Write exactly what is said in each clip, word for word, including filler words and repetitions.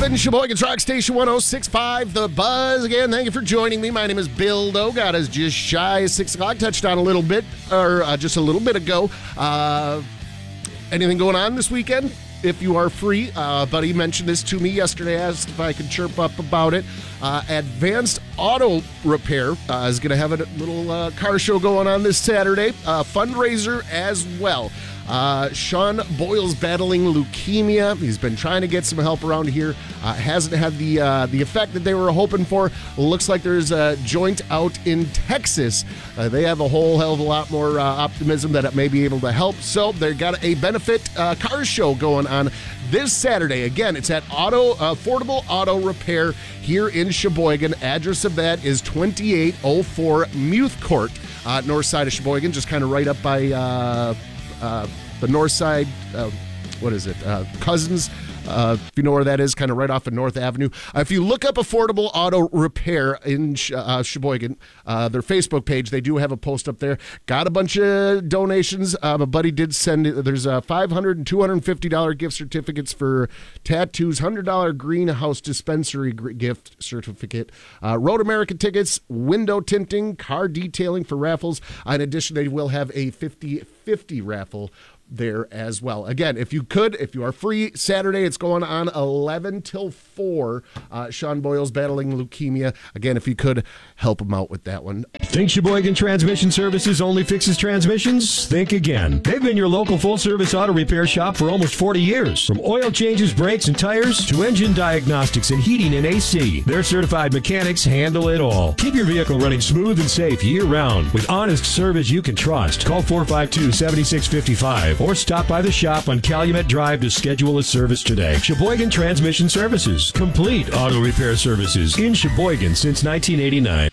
seven, Sheboygan's Rock Station one oh six point five, The Buzz. Again, thank you for joining me. My name is Bill Doe. Got us just shy of six o'clock. Touched on a little bit, or uh, just a little bit ago. Uh, anything going on this weekend? If you are free, uh, buddy mentioned this to me yesterday, asked if I could chirp up about it. Uh, Advanced Auto Repair uh, is going to have a little uh, car show going on this Saturday. Uh, fundraiser as well. Uh, Sean Boyle's battling leukemia. He's been trying to get some help around here. Uh, hasn't had the uh, the effect that they were hoping for. Looks like there's a joint out in Texas. Uh, they have a whole hell of a lot more uh, optimism that it may be able to help. So they've got a benefit uh, car show going on this Saturday. Again, it's at Auto uh, Affordable Auto Repair here in Sheboygan. Address of that is twenty-eight oh four Muth Court, uh, north side of Sheboygan, just kind of right up by uh, uh, the north side. Uh, what is it? Uh, Cousins. Uh, if you know where that is, kind of right off of North Avenue. Uh, if you look up Affordable Auto Repair in uh, Sheboygan, uh, their Facebook page, they do have a post up there. Got a bunch of donations. Uh, my buddy did send, there's a five hundred dollars and two hundred fifty dollars gift certificates for tattoos, one hundred dollars greenhouse dispensary gift certificate, uh, Road America tickets, window tinting, car detailing for raffles. In addition, they will have a fifty fifty raffle there as well. Again, if you could, if you are free, Saturday, it's going on eleven till four. Uh, Sean Boyle's battling leukemia. Again, if you could, help him out with that one. Think Sheboygan Transmission Services only fixes transmissions? Think again. They've been your local full-service auto repair shop for almost forty years. From oil changes, brakes, and tires to engine diagnostics and heating and A C, their certified mechanics handle it all. Keep your vehicle running smooth and safe year-round with honest service you can trust. Call four five two, seven six five five or stop by the shop on Calumet Drive to schedule a service today. Sheboygan Transmission Services. Complete auto repair services in Sheboygan since nineteen eighty-nine.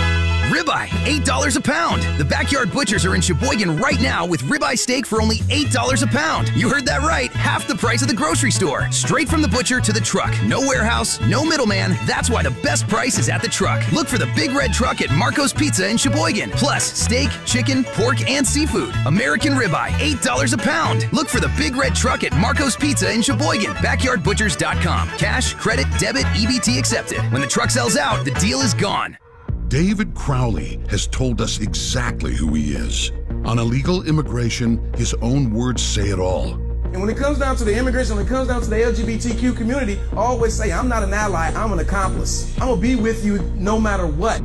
Ribeye, eight dollars a pound. The Backyard Butchers are in Sheboygan right now with ribeye steak for only eight dollars a pound. You heard that right. Half the price of the grocery store. Straight from the butcher to the truck. No warehouse, no middleman. That's why the best price is at the truck. Look for the Big Red Truck at Marco's Pizza in Sheboygan. Plus, steak, chicken, pork, and seafood. American ribeye, eight dollars a pound. Look for the Big Red Truck at Marco's Pizza in Sheboygan. backyard butchers dot com. Cash, credit, debit, E B T accepted. When the truck sells out, the deal is gone. David Crowley has told us exactly who he is. On illegal immigration, his own words say it all. And when it comes down to the immigration, when it comes down to the L G B T Q community, I always say, I'm not an ally, I'm an accomplice. I'm gonna be with you no matter what.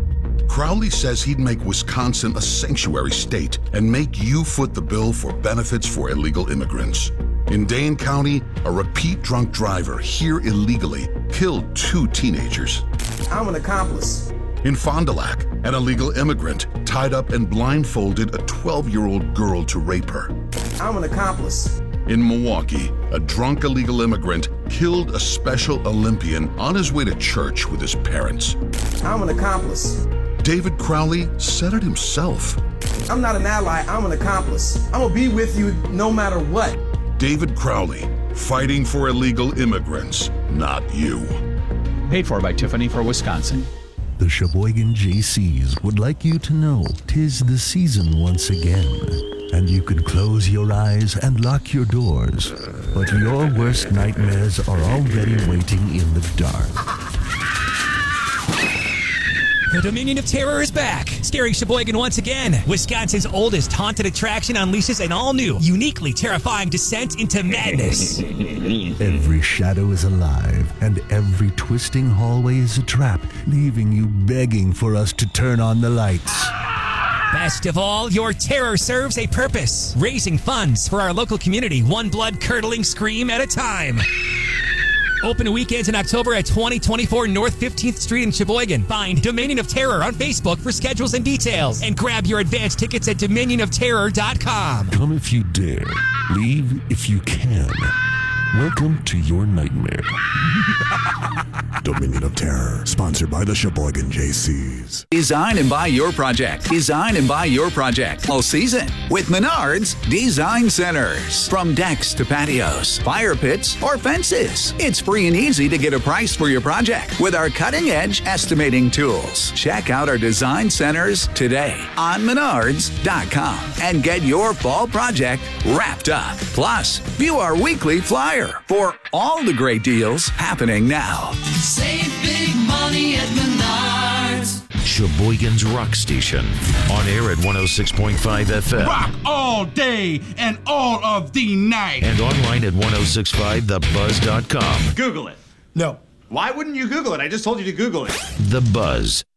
Crowley says he'd make Wisconsin a sanctuary state and make you foot the bill for benefits for illegal immigrants. In Dane County, a repeat drunk driver here illegally killed two teenagers. I'm an accomplice. In Fond du Lac, an illegal immigrant tied up and blindfolded a twelve-year-old girl to rape her. I'm an accomplice. In Milwaukee, a drunk illegal immigrant killed a Special Olympian on his way to church with his parents. I'm an accomplice. David Crowley said it himself. I'm not an ally, I'm an accomplice. I'm gonna be with you no matter what. David Crowley, fighting for illegal immigrants, not you. Paid for by Tiffany for Wisconsin. The Sheboygan J Cs would like you to know 'tis the season once again, and you can close your eyes and lock your doors, but your worst nightmares are already waiting in the dark. The Dominion of Terror is back, scaring Sheboygan once again. Wisconsin's oldest haunted attraction unleashes an all-new, uniquely terrifying descent into madness. Every shadow is alive, and every twisting hallway is a trap, leaving you begging for us to turn on the lights. Best of all, your terror serves a purpose, raising funds for our local community, one blood-curdling scream at a time. Open weekends in October at twenty twenty-four North fifteenth Street in Sheboygan. Find Dominion of Terror on Facebook for schedules and details. And grab your advance tickets at dominion of terror dot com. Come if you dare. Leave if you can. Welcome to your nightmare. Dominion of Terror, sponsored by the Sheboygan J Cs. Design and buy your project. Design and buy your project all season with Menards Design Centers. From decks to patios, fire pits, or fences, it's free and easy to get a price for your project with our cutting-edge estimating tools. Check out our design centers today on menards dot com and get your fall project wrapped up. Plus, view our weekly flyer Tire for all the great deals happening now. Save big money at Menards. Sheboygan's Rock Station. On air at one oh six point five F M. Rock all day and all of the night. And online at ten sixty-five the buzz dot com. Google it. No. Why wouldn't you Google it? I just told you to Google it. The Buzz.